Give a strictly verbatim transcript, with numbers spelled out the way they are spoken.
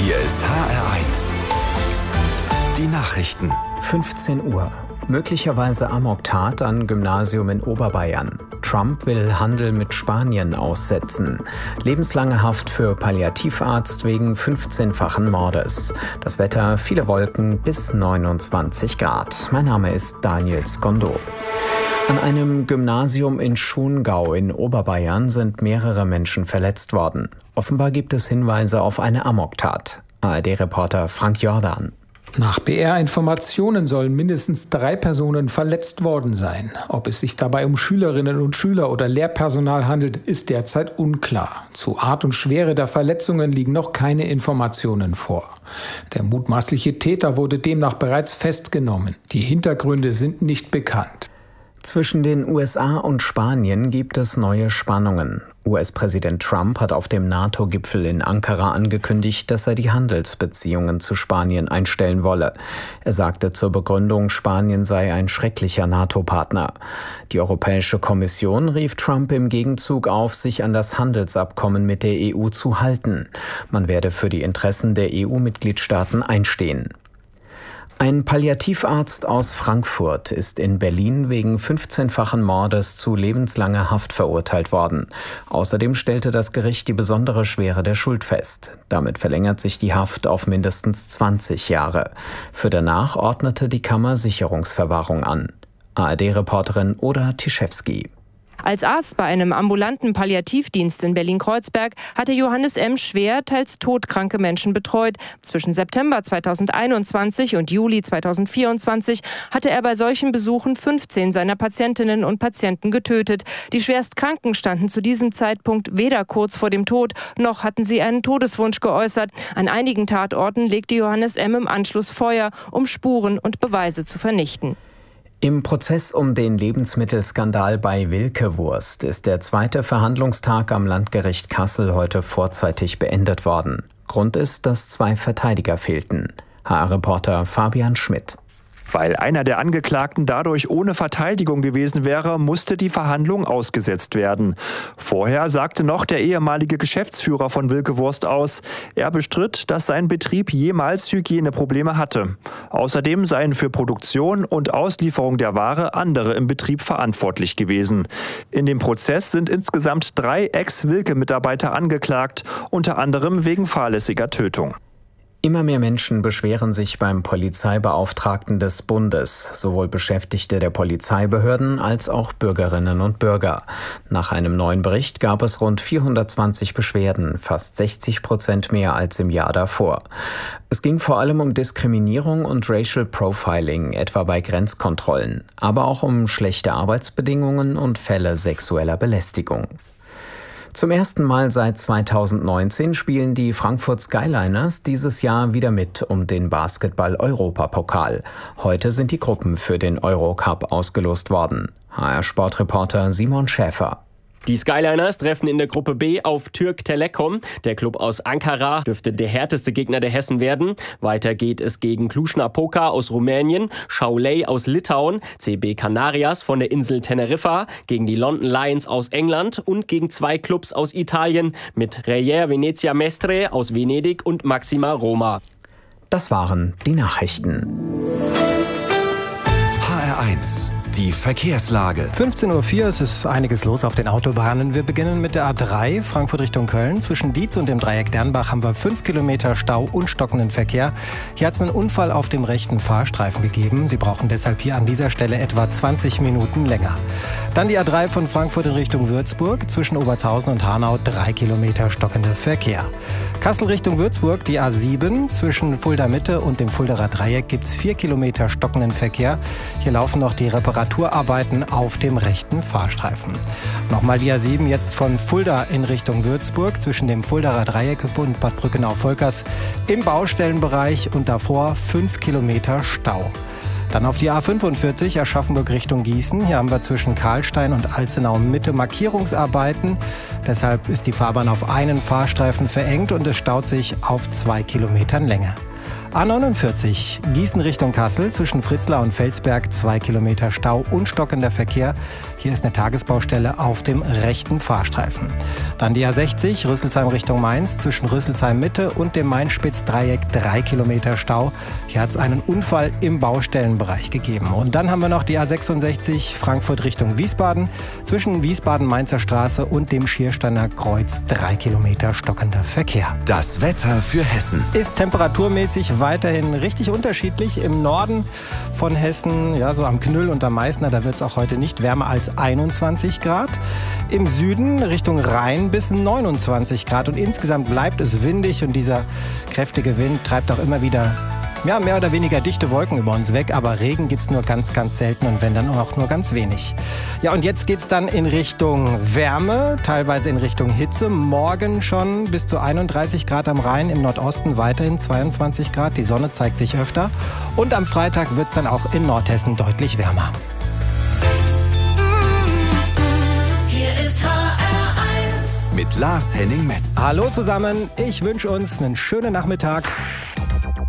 Hier ist H R eins. Die Nachrichten. fünfzehn Uhr. Möglicherweise Amoktat an Gymnasium in Oberbayern. Trump will Handel mit Spanien aussetzen. Lebenslange Haft für Palliativarzt wegen fünfzehnfachen Mordes. Das Wetter, viele Wolken bis neunundzwanzig Grad. Mein Name ist Daniel Skondo. An einem Gymnasium in Schongau in Oberbayern sind mehrere Menschen verletzt worden. Offenbar gibt es Hinweise auf eine Amoktat. A R D-Reporter Frank Jordan. Nach B R-Informationen sollen mindestens drei Personen verletzt worden sein. Ob es sich dabei um Schülerinnen und Schüler oder Lehrpersonal handelt, ist derzeit unklar. Zu Art und Schwere der Verletzungen liegen noch keine Informationen vor. Der mutmaßliche Täter wurde demnach bereits festgenommen. Die Hintergründe sind nicht bekannt. Zwischen den U S A und Spanien gibt es neue Spannungen. U S-Präsident Trump hat auf dem NATO-Gipfel in Ankara angekündigt, dass er die Handelsbeziehungen zu Spanien einstellen wolle. Er sagte zur Begründung, Spanien sei ein schrecklicher NATO-Partner. Die Europäische Kommission rief Trump im Gegenzug auf, sich an das Handelsabkommen mit der E U zu halten. Man werde für die Interessen der E U-Mitgliedstaaten einstehen. Ein Palliativarzt aus Frankfurt ist in Berlin wegen fünfzehnfachen Mordes zu lebenslanger Haft verurteilt worden. Außerdem stellte das Gericht die besondere Schwere der Schuld fest. Damit verlängert sich die Haft auf mindestens zwanzig Jahre. Für danach ordnete die Kammer Sicherungsverwahrung an. A R D-Reporterin Oda Tischewski. Als Arzt bei einem ambulanten Palliativdienst in Berlin-Kreuzberg hatte Johannes M. schwer, teils todkranke Menschen betreut. Zwischen September zweitausendeinundzwanzig und Juli zweitausendvierundzwanzig hatte er bei solchen Besuchen fünfzehn seiner Patientinnen und Patienten getötet. Die Schwerstkranken standen zu diesem Zeitpunkt weder kurz vor dem Tod, noch hatten sie einen Todeswunsch geäußert. An einigen Tatorten legte Johannes M. im Anschluss Feuer, um Spuren und Beweise zu vernichten. Im Prozess um den Lebensmittelskandal bei Wilke Wurst ist der zweite Verhandlungstag am Landgericht Kassel heute vorzeitig beendet worden. Grund ist, dass zwei Verteidiger fehlten. H R-Reporter Fabian Schmidt. Weil einer der Angeklagten dadurch ohne Verteidigung gewesen wäre, musste die Verhandlung ausgesetzt werden. Vorher sagte noch der ehemalige Geschäftsführer von Wilke Wurst aus, er bestritt, dass sein Betrieb jemals Hygieneprobleme hatte. Außerdem seien für Produktion und Auslieferung der Ware andere im Betrieb verantwortlich gewesen. In dem Prozess sind insgesamt drei Ex-Wilke-Mitarbeiter angeklagt, unter anderem wegen fahrlässiger Tötung. Immer mehr Menschen beschweren sich beim Polizeibeauftragten des Bundes, sowohl Beschäftigte der Polizeibehörden als auch Bürgerinnen und Bürger. Nach einem neuen Bericht gab es rund vierhundertzwanzig Beschwerden, fast sechzig Prozent mehr als im Jahr davor. Es ging vor allem um Diskriminierung und Racial Profiling, etwa bei Grenzkontrollen, aber auch um schlechte Arbeitsbedingungen und Fälle sexueller Belästigung. Zum ersten Mal seit zweitausendneunzehn spielen die Frankfurt Skyliners dieses Jahr wieder mit um den Basketball-Europapokal. Heute sind die Gruppen für den Eurocup ausgelost worden. H R-Sportreporter Simon Schäfer. Die Skyliners treffen in der Gruppe B auf Türk Telekom. Der Club aus Ankara dürfte der härteste Gegner der Hessen werden. Weiter geht es gegen Cluj-Napoca aus Rumänien, Šiauliai aus Litauen, C B Canarias von der Insel Teneriffa, gegen die London Lions aus England und gegen zwei Clubs aus Italien mit Reyer Venezia Mestre aus Venedig und Maxima Roma. Das waren die Nachrichten. H R eins. Die Verkehrslage. fünfzehn Uhr vier, es ist einiges los auf den Autobahnen. Wir beginnen mit der A drei, Frankfurt Richtung Köln. Zwischen Dietz und dem Dreieck Dernbach haben wir fünf Kilometer Stau und stockenden Verkehr. Hier hat es einen Unfall auf dem rechten Fahrstreifen gegeben. Sie brauchen deshalb hier an dieser Stelle etwa zwanzig Minuten länger. Dann die A drei von Frankfurt in Richtung Würzburg. Zwischen Obertshausen und Hanau drei Kilometer stockender Verkehr. Kassel Richtung Würzburg, die A sieben. Zwischen Fulda Mitte und dem Fuldaer Dreieck gibt es vier Kilometer stockenden Verkehr. Hier laufen noch die Reparaturarbeiten auf dem rechten Fahrstreifen. Nochmal die A sieben jetzt von Fulda in Richtung Würzburg. Zwischen dem Fuldaer Dreieck und Bad Brückenau-Volkers im Baustellenbereich und davor fünf Kilometer Stau. Dann auf die A fünfundvierzig Aschaffenburg Richtung Gießen. Hier haben wir zwischen Karlstein und Alzenau Mitte Markierungsarbeiten. Deshalb ist die Fahrbahn auf einen Fahrstreifen verengt und es staut sich auf zwei Kilometern Länge. A neunundvierzig Gießen Richtung Kassel zwischen Fritzlar und Felsberg zwei Kilometer Stau und stockender Verkehr. Hier Hier ist eine Tagesbaustelle auf dem rechten Fahrstreifen. Dann die A sechzig, Rüsselsheim Richtung Mainz, zwischen Rüsselsheim Mitte und dem Main-Spitz-Dreieck drei Kilometer Stau. Hier hat es einen Unfall im Baustellenbereich gegeben. Und dann haben wir noch die A sechsundsechzig, Frankfurt Richtung Wiesbaden, zwischen Wiesbaden-Mainzer Straße und dem Schiersteiner Kreuz drei Kilometer stockender Verkehr. Das Wetter für Hessen. Ist temperaturmäßig weiterhin richtig unterschiedlich. Im Norden von Hessen, ja, so am Knüll und am Meißner, da wird es auch heute nicht wärmer als einundzwanzig Grad. Im Süden Richtung Rhein bis neunundzwanzig Grad. Und insgesamt bleibt es windig und dieser kräftige Wind treibt auch immer wieder ja, mehr oder weniger dichte Wolken über uns weg, aber Regen gibt's nur ganz, ganz selten und wenn, dann auch nur ganz wenig. Ja, und jetzt geht's dann in Richtung Wärme, teilweise in Richtung Hitze. Morgen schon bis zu einunddreißig Grad am Rhein, im Nordosten weiterhin zweiundzwanzig Grad. Die Sonne zeigt sich öfter. Und am Freitag wird's dann auch in Nordhessen deutlich wärmer. Hier ist H R eins mit Lars Henning Metz. Hallo zusammen, ich wünsche uns einen schönen Nachmittag.